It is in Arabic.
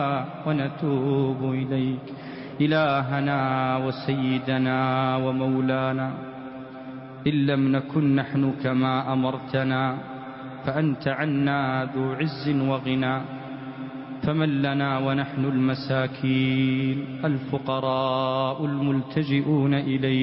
ونتوب إليك إلهنا وسيدنا ومولانا. إن لم نكن نحن كما أمرتنا فأنت عنا ذو عز وغنى، فمن لنا ونحن المساكين الفقراء الملتجئون إليك